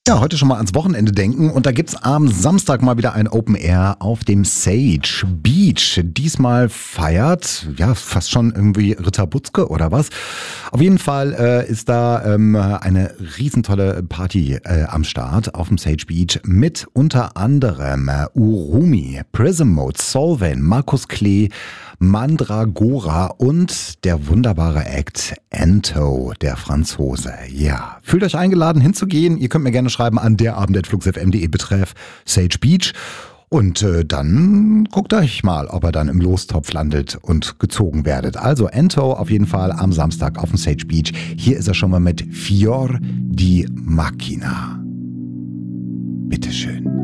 Ja, heute schon mal ans Wochenende denken und da gibt's am Samstag mal wieder ein Open Air auf dem Sage Beach. Diesmal feiert, ja, fast schon irgendwie Ritter Butzke oder was. Auf jeden Fall ist da eine riesentolle Party am Start auf dem Sage Beach mit unter anderem Urumi, Prism Mode, Solvane, Markus Klee, Mandragora und der wunderbare Act Ento, der Franzose. Ja, fühlt euch eingeladen hinzugehen. Ihr könnt mir gerne schreiben an derabend@fluxfm.de betreff Sage Beach. Und dann guckt euch mal, ob er dann im Lostopf landet und gezogen werdet. Also Ento auf jeden Fall am Samstag auf dem Sage Beach. Hier ist er schon mal mit Fior di Macchina. Bitteschön.